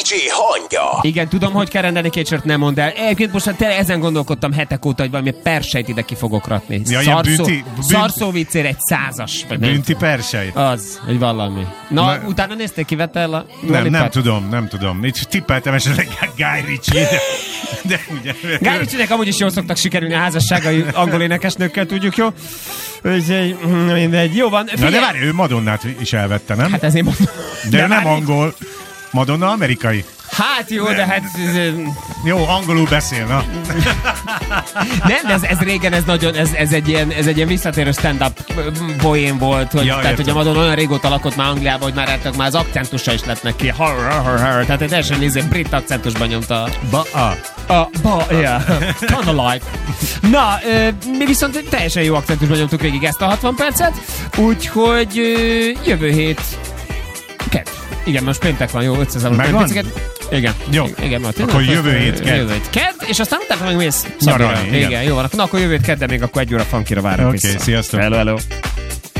DJ hangja. Igen, tudom, hogy kell rendelni két sört, nem mondd el. Egyébként most tényleg ezen gondolkodtam hetek óta, hogy valami persejt ide ki fogok rakni. Ja, Szarszóviccére egy 100-as. Bünti persej. Az, hogy valami. Na, utána néztél, kivettel a nem tudom. Itt tippeltem esetleg Guy Ritchie, de ugye... Guy Ritchie-nek amúgy is jól szoktak sikerülni a házasságai angol énekesnőkkel, tudjuk, jó? Úgyhogy mindegy. Jó van. Na de várj, ő Madonnát is elvette, nem? Hát ezért mondom. De nem angol. Madonna amerikai. Hát jó, de hát... Jó, angolul beszél, na. Nem, ez régen, ez egy ilyen visszatérő stand-up poén volt, hogy, ja, tehát hogy a Madonna olyan régóta lakott már Angliában, hogy már az akcentusa is lett neki. Tehát egy teljesen brit akcentusban nyomta. Yeah. Kind of like. Na, mi viszont teljesen jó akcentusban nyomtuk végig ezt a 60 percet, úgyhogy jövő hét kedd. Igen, most péntek van, jó, 500 perceket. Igen. Jó. Igen, akkor jövő hét kedd. Jövő hét kedd, és aztán utána meg mész nyaralni. Igen, jó van. Na, akkor jövő hét kedden még akkor 1 óra funkira várok vissza. Oké, sziasztok. Hello.